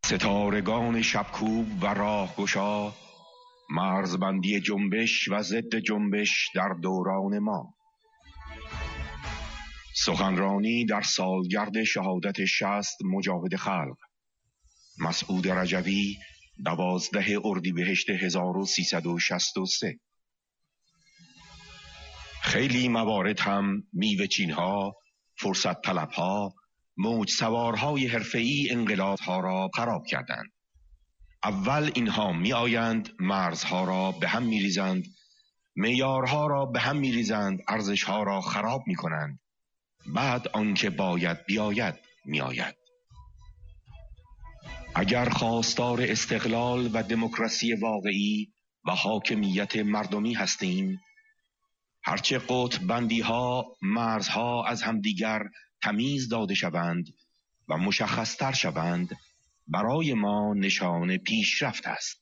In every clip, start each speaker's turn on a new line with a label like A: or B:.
A: ستارگان شبکوب و راهگشا، مرزبندی جنبش و ضد جنبش در دوران ما. سخنرانی در سالگرد شهادت 60 مجاهد خلق، مسعود رجوی، 12 اردیبهشت 1363. خیلی موارد هم میوه چین‌ها، فرصت طلب‌ها، موج سوارهای حرفه‌ای انقلاب‌ها را خراب کردند. اول اینها می آیند، مرزها را به هم می ریزند، معیارها را به هم می ریزند، ارزشها را خراب می کنند. بعد آنکه باید بیاید می آید. اگر خواستار استقلال و دموکراسی واقعی و حاکمیت مردمی هستیم، هرچه قطب بندی ها، مرزها از همدیگر تمیز داده شوند و مشخصتر شوند، برای ما نشان پیشرفت است.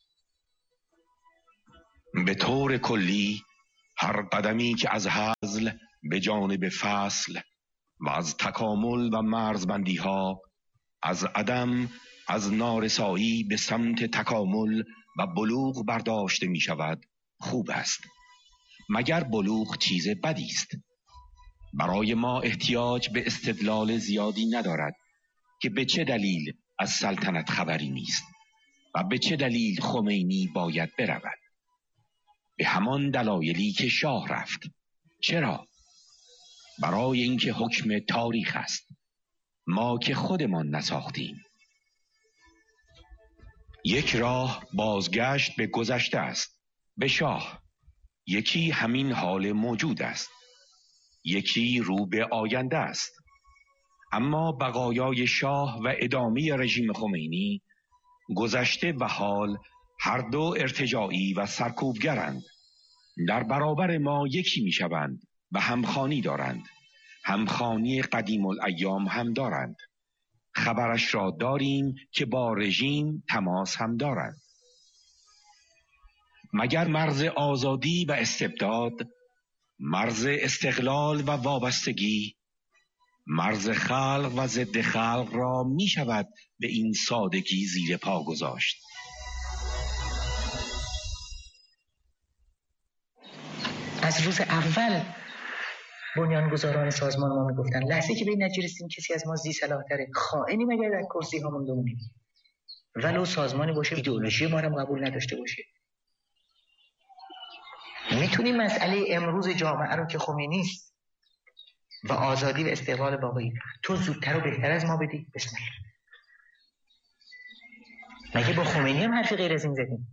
A: به طور کلی هر قدمی که از هزل به جانب فصل و از تکامل و مرزبندی ها، از عدم، از نارسایی به سمت تکامل و بلوغ برداشته می شود خوب است. مگر بلوغ چیز بدی است؟ برای ما احتیاج به استدلال زیادی ندارد که به چه دلیل از سلطنت خبری نیست و به چه دلیل خمینی باید برود. به همان دلایلی که شاه رفت. چرا؟ برای اینکه حکم تاریخ است، ما که خودمان نساختیم. یک راه بازگشت به گذشته است، به شاه. یکی همین حال موجود است، یکی رو به آینده است. اما بقایای شاه و ادامه رژیم خمینی، گذشته و حال، هر دو ارتجاعی و سرکوبگرند. در برابر ما یکی می شوند و همخوانی دارند. همخوانی قدیم الایام هم دارند. خبرش را داریم که با رژیم تماس هم دارند. مگر مرز آزادی و استبداد، مرز استقلال و وابستگی، مرز خلق و ضد خلق را می شود به این سادگی زیر پا گذاشت؟
B: از روز اول بنیانگذاران سازمان ما میگفتن لحظه که به این نتیجه رسیدیم کسی از ما ذی صلاح‌تره، خائنی مگر در کرسی ها مونده بودیم، ولو سازمانی باشه ایدئولوژی ما رو قبول نداشته باشه. میتونیم مسئله امروز جامعه رو که خمینی است و آزادی و استقلال واقعی تو زودتر و بهتر از ما بدی، بسم الله. مگه با خمینی هم حرفی غیر از این زدیم؟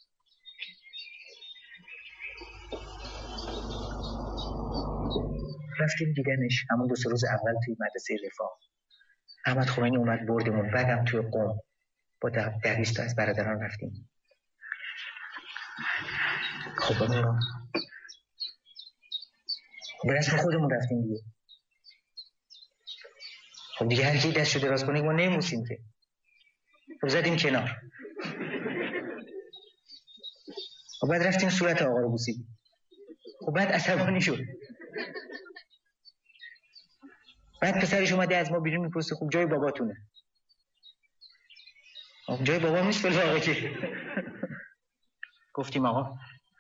B: رفتیم دیدنش همون 2-3 روز اول توی مدرسه رفاه. احمد خمینی اومد بردمون، بعدم توی قم با 10-20 تا از برادران رفتیم. خب بابا به رسم خودمون رفتیم دیگه. خب دیگه هر کی دستشو دراز کنه ما نمیموسیم که. خب زدیم کنار. خب بعد رفتیم صورت آقا رو بوسیدیم. خب بعد عصبانی شد. بعد پسرش اومده از ما بیرون میپرسه خب جای باباتونه. خب جای بابام نیست فی الواقع که. گفتیم آقا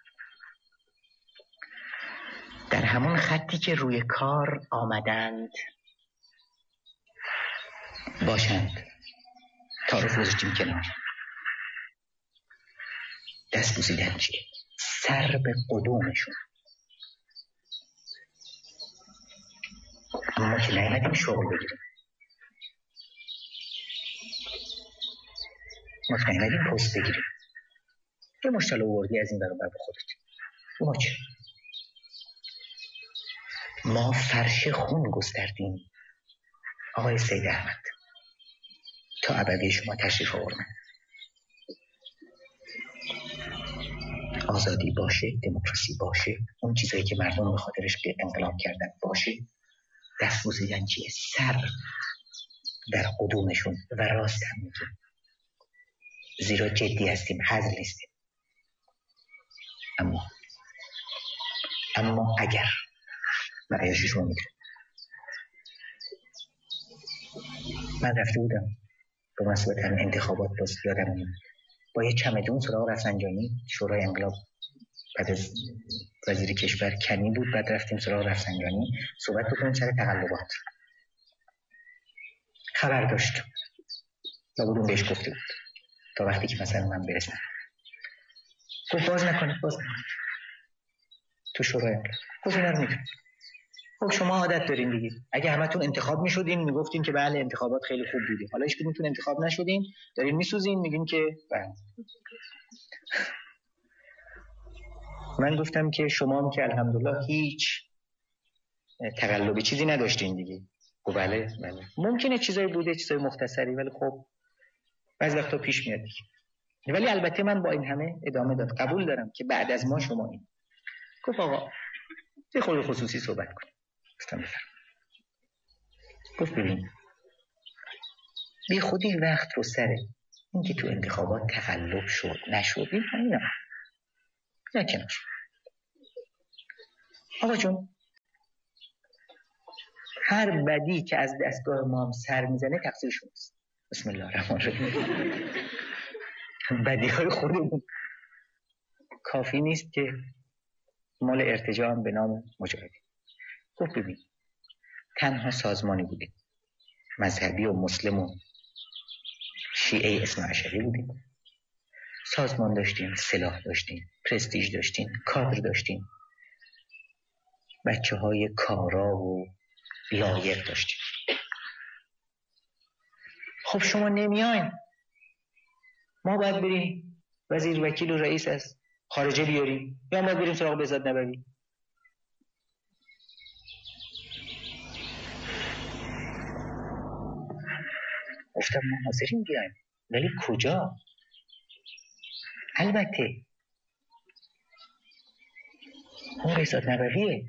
B: در همون خطی که روی کار آمدند باشند. تعارف گذاشتیم کنار. دست بوسیدن چیه؟ سر به قدومشون. اما ما که نیومدیم شغل بگیریم، ما که نیومدیم پست بگیریم. یه مشتل آوردی از این برابر به خودت. ما چه؟ ما فرش خون گستردیم آقای سید احمد تا ابدی شما تشریف آوردن. آزادی باشه، دموکراسی باشه، اون چیزایی که مردم به خاطرش به انقلاب کردن باشه، دست بوسیدن چیه؟ سر در قدومشون. و راست هم میگیم، زیرا جدی هستیم، هزل نیستیم. اما اگر و عیاشی شما میگیره، من رفته بودم به مناسبت هم انتخابات باز یادم میاد با یه چمدون سراغ رفسنجانی، شورای انقلاب بعد از وزیر کشور کنی بود، بعد رفتیم سراغ رفسنجانی صحبت بکنیم سر تقلبات. خبر داشت لابد اون بهش گفته بود تا وقتی که مثلا من برسم. گفت باز نکنید تو شورای انقلاب. گفت اینا رو میدونم. خب شما عادت دارین دیگه، اگه همتون انتخاب میشدین میگفتین که بله انتخابات خیلی خوب بوده، حالا هیچ کدومتون انتخاب نشدین دارین میسوزین میگین که بله. من گفتم که شما هم که الحمدلله هیچ تقلبی چیزی نداشتین دیگه. گفت بله ممکنه چیزایی بوده، چیزای مختصری، ولی خب بعضی وقتا پیش میاد دیگه. ولی البته من با این همه ادامه داد قبول دارم که بعد از ما شما این. گفت آقا یه خود خصوصی صحبت کنیم. گفتم بفرم. گفت ببین بی خودی وقت رو سره این که تو انتخابات تقلب شد نشد اینا کنار. آقا جون هر بدی که از دستگاه ما هم سر میزنه تقصیر شماست. بسم الله الرحمن الرحیم. بدی های خودمون کافی نیست که مال ارتجاع به نام مجاهدین. گفت ببین تنها سازمانی بودیم مذهبی و مسلم و شیعه اثنا عشری بودیم، سازمان داشتیم، سلاح داشتیم، پرستیژ داشتیم، کادر داشتیم، بچه های کارا و لایق داشتیم. خب شما نمیاین، ما باید بریم وزیر وکیل و رئیس از خارجه بیاریم یا باید بریم سراغ بهزاد نبوی؟ گفتم ما حاضرین بیایم، ولی کجا؟ البته اون بهزاد نبویه.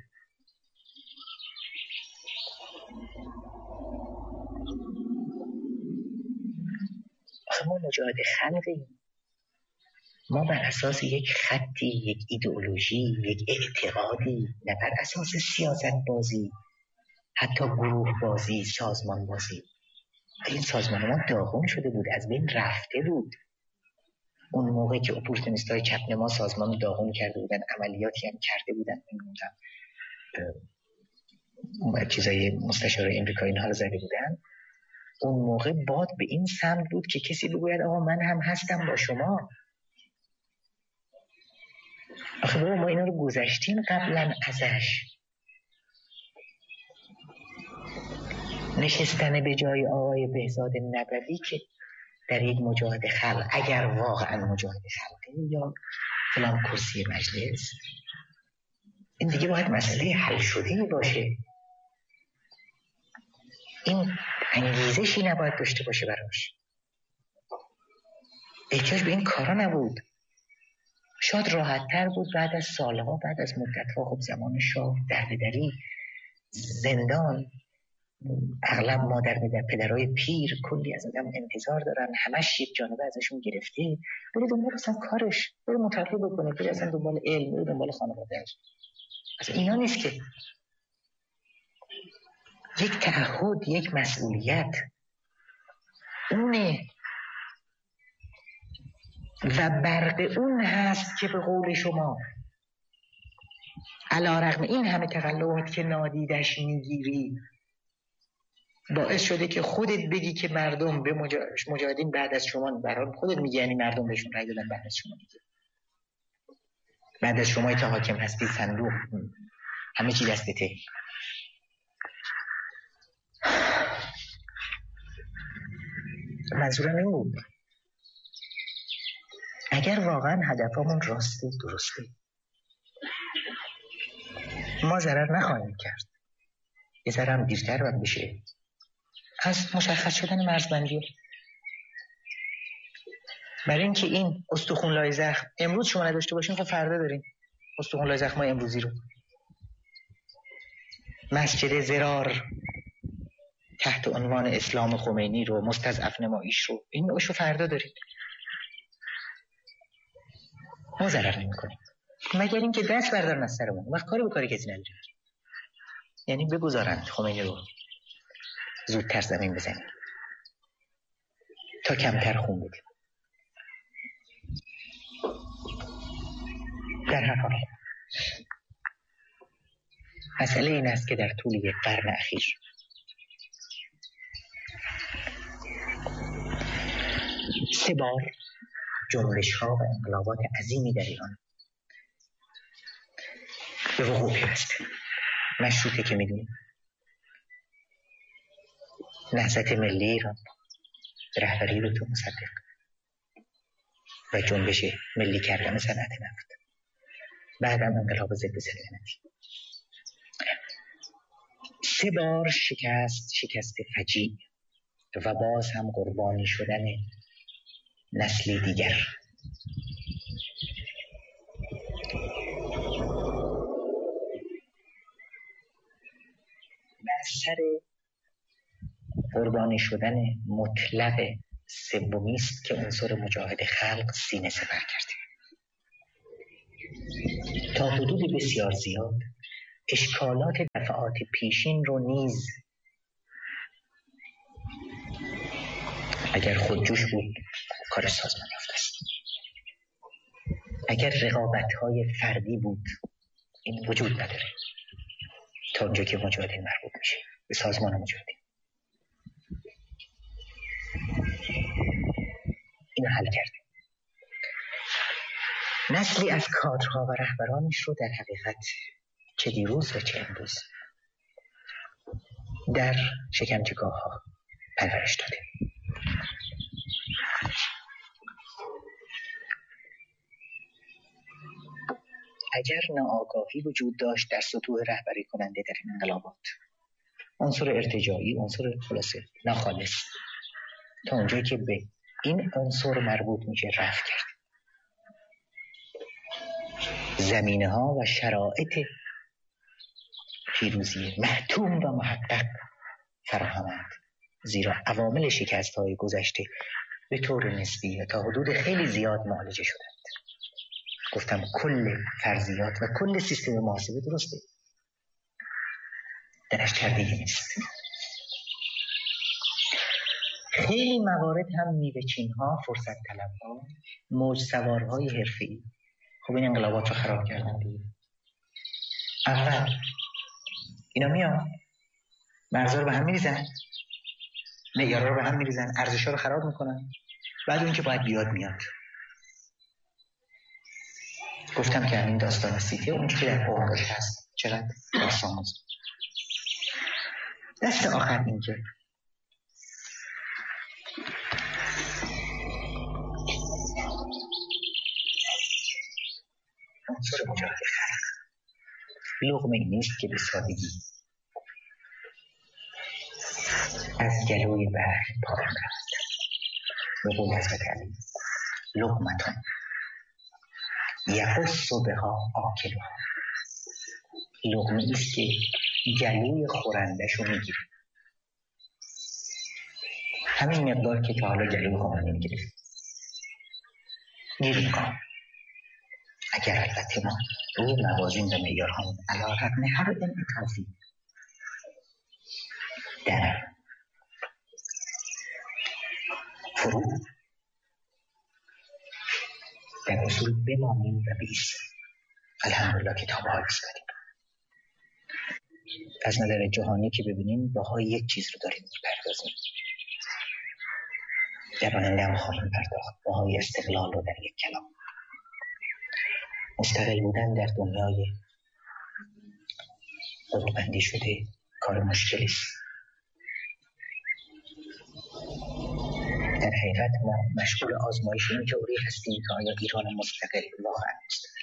B: ما مجاهد خلقیم، ما بر اساس یک خطی، یک ایدئولوژی، یک اعتقادی، نه بر اساس سیاست بازی، حتی گروه بازی، سازمان بازی. این سازمان ما داغون شده بود، از بین رفته بود. اون موقع که اپورتونیست‌های چپ ما سازمان رو داغون کرده بودن، عملیاتی هم کرده بودن، نمی‌دونم چیزای مستشار امریکایی اینها رو زده بودن. اون موقع باد به این سمت بود که کسی بگوید آقا من هم هستم با شما. آخه بابا ما اینا رو گذشتیم قبلا ازش. نشستن به جای آقای بهزاد نبوی که در یک مجاهد خلق، اگر واقعا مجاهد خلقه یا فلان کرسی مجلس، این دیگه باید مسئله حل شده باشه. این انگیزشی نباید داشته باشه براش. احتیاج به این کارا نبود. شاید راحت تر بود بعد از سالها، بعد از مدتها. خب زمان شاه، درددری، زندان، اغلب مادر پدرای پیر کلی از آدم انتظار دارن، همش یک جانبه ازشون گرفته. بره دنبال اصلا کارش، بره مطالعه بکنه، بره اصلا دنبال علم، بره دنبال خانواده‌اش. اصلا اینا نیست که. یک تعهد، یک مسئولیت اونه و برق اون هست که به قول شما علی‌رغم این همه تقلبات که نادیدش میگیری باعث شده که خودت بگی که مردم به مجاهدین بعد از شما، برای خودت میگی یعنی مردم بهشون رای دادن بعد از شما، میگی بعد از شما که حاکم هستی صندوق همه چی دستته. منظورم این بود اگر واقعا هدفمون راسته، درسته، ما ضرر نخواهیم کرد. یه ذره هم دیرتر باید بشه از مشخص شدن مرزبندی. برای اینکه این استخوان‌لای زخم امروز شما نداشته باشین خب فردا دارین استخوان‌لای زخم امروزی رو. مسجد زرار تحت عنوان اسلام خمینی رو، مستضعف نماییش رو، این نوعش رو فردا دارید. ما ضرر نمی‌کنیم مگر اینکه دست بردارن از سرمون. وقت کاری به کاری کسی نداریم. یعنی بگذارند خمینی رو زودتر زمین بزنیم تا کمتر خون بدیم. در هر حال مسئله این است که در طول یک قرن اخیر سه بار جنبش‌ها و انقلابات عظیمی در ایران به وقوع پیوسته. مشروطه که می‌دونیم، نهضت ملی ایران رهبری دکتر مصدق و جنبش ملی کردن صنعت نفت، بعدم انقلاب ضد سلطنتی. سه بار شکست فجیع و باز هم قربانی شدن نسلی دیگر. بر سر قربانی شدن مطلق سومی است که عنصر مجاهد خلق سینه سپر کرده. تا حدود بسیار زیاد اشکالات دفعات پیشین رو نیز اگر خودجوش بود کار سازمان یافته است. اگر رقابت‌های فردی بود این وجود نداره تا اونجا که مجاهدین مربوط میشه به سازمان مجاهدین. اینو حل کرده. نسلی از کادرها و رهبرانش رو در حقیقت چه دیروز و چه امروز در شکنجهگاه‌ها پرورش داده. اگر ناآگاهی وجود داشت در سطوح رهبری کننده در این انقلابات، عنصر ارتجاعی، عنصر خلاصه ناخالص، تا اونجایی که به این عنصر مربوط میشه رفع کرد. زمینه‌ها و شرایط پیروزی محتوم و محقق فراهمند، زیرا عوامل شکست‌های گذشته به طور نسبی و تا حدود خیلی زیاد معالجه شدند. گفتم کل فرضیات و کل سیستم محاسبه درسته، درش تردیدی نیست. خیلی موارد هم میوه‌چین‌ها، فرصت طلب‌ها، موج سوارهای حرفه‌ای خب این انقلابات رو خراب کردن دیگه. اول اینا میان مرزا رو به هم میریزن، معیارا رو به هم میریزن، ارزش‌ها رو خراب میکنن، بعد اون که باید بیاد میاد. گفتم که همین داستان سیتی اون که در قرآنش هست چقدر داستان هست. دست آخر این که عنصر مجاهد خلق لقمه ای نیست که به سادگی از گلوی بحر پایان رفت. به قول حضرت علی لقمتون یحس بها آکلها، لقمه ایست که گلوی خورندش رو میگیره. همین مقدار که تا حالا گلوی خورنده میگیره گیر میکنم. اگر البته ما روی موازین و معیارها علی رغم هر انعطافی در فروع در اصول بمانیم و بیستیم. الحمدلله کتاب‌ها ایستادیم. از نظر جهانی که ببینیم باهای یک چیز رو داریم می‌پردازیم. در آینده هم خواهیم پرداخت باهای استقلال رو در یک کلام. مستقل بودن در دنیای قطب‌بندی شده کار مشکلی است. در حقیقت ما مشغول آزمایش این تئوری هستیم که آیا ایران مستقل واقعا مستقل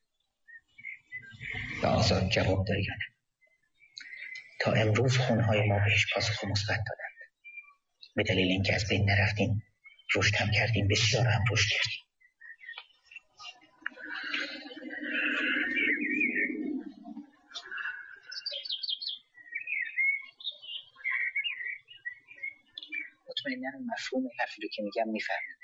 B: و آزاد جواب داره یا نه. تا امروز خونهای ما بهش پاسخ مثبت دادند، به دلیل اینکه از بین نرفتیم، رشد هم کردیم، بسیار هم رشد کردیم. مطمئناً مفهوم حرفی رو که میگم میفهمید.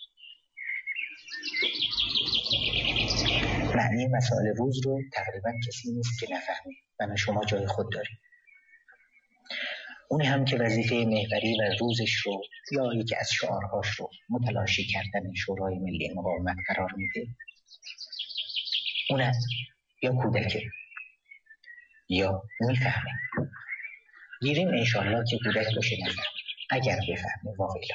B: معنی مسائل روز رو تقریباً کسی نیست که نفهمه و شما جای خود دارید. اون هم که وظیفه محوری و روزش رو یا یکی از شعارهاش رو متلاشی کردن شورای ملی مقاومت قرار میده، اون یا کودکه یا میفهمه. گیریم انشالله که کودک باشه نفهمه، اگر بفهمه واقعا.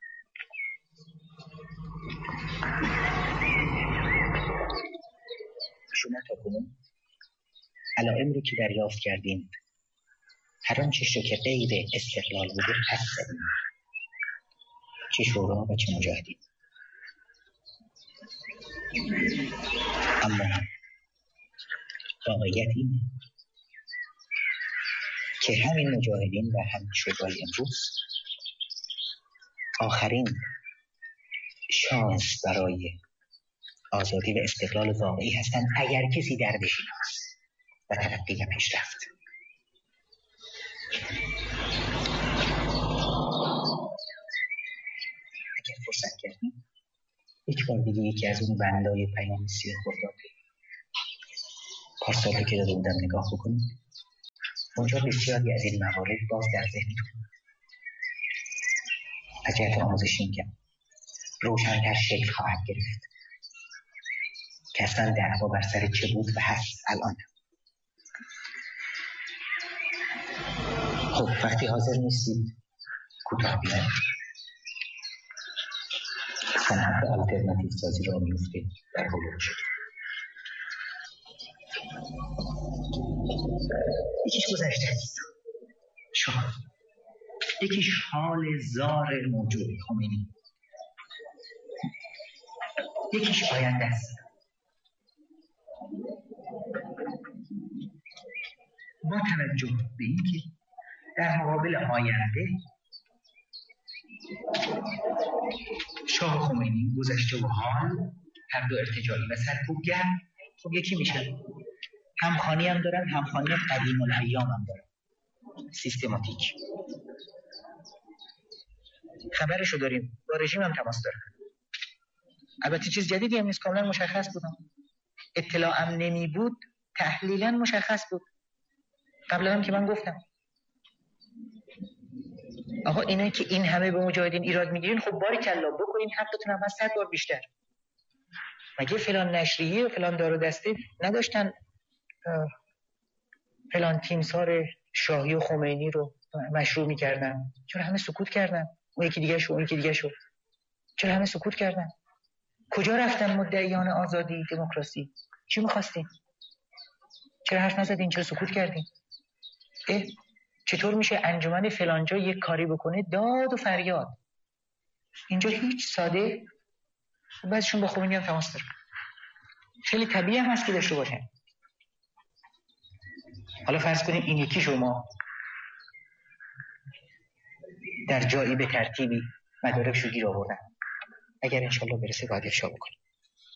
B: شما تا کنون علائم رو که دریافت کردین، هر آنچه که غیر استقلال بوده پس زدین، چه شورا و چه مجاهدین. اما واقعیت اینه که همین مجاهدین و همین شورای امروز آخرین شانس برای آزادی و استقلال واقعی هستند، اگر کسی دردش هست و ترقی و پیشرفت. اگر فرصت کردیم یک بار دیگه یکی از اون بندای پیام سیاه خرداد پارسالی که داده بودم نگاه بکنید. اونجا بسیاری از این موارد باز در ذهنتون از جهت آموزشی میگم روشن‌تر شکل خواهد گرفت که اصلا دعوا بر سر چه بود و هست الان. خب وقتی حاضر نیستید کوتاه بیاید، صنعت آلترناتیو سازی را میفته در حول شد. یکیش گذشته است شاه، یکیش حال زار موجود خمینی، یکیش آینده است. با توجه به اینکه در مقابل آینده شاه خمینی گذشته و حال هر دو ارتجاعی و سرکوبگر خب یکی میشن، همخوانی هم دارن، همخوانی قدیم الایام هم دارن، سیستماتیک. خبرشو داریم، با رژیم هم تماس دارن. البته چیز جدیدی هم نیست، کاملا مشخص بودم. اطلاعم نمی بود تحلیلا مشخص بود. قبلا هم که من گفتم آقا اینایی که این همه به مجاهدین ایراد میگیرین، خب باریکلا بکنین حقتون هم از 100 بار بیشتر. مگه فلان نشریه و فلان دار و دسته نداشتن فلان تیمسار شاهی و خمینی رو مشروع میکردن؟ چرا همه سکوت کردن؟ اون یکی دیگه شو چرا همه سکوت کردن؟ کجا رفتن مدعیان آزادی دموکراسی؟ چی می‌خواستین؟ چرا حرف نزدین؟ چرا سکوت کردین؟ چطور میشه انجمن فلانجا یک کاری بکنه داد و فریاد؟ اینجا هیچ ساده. بعضیشون با خمینی هم تماس دارن، خیلی طبیعی هم هست که داشته باشن. حالا فرض کنیم این یکی شما در جایی به ترتیبی مدارکشو گیر آوردن، اگر انشالله برسه باید افشا بکنیم.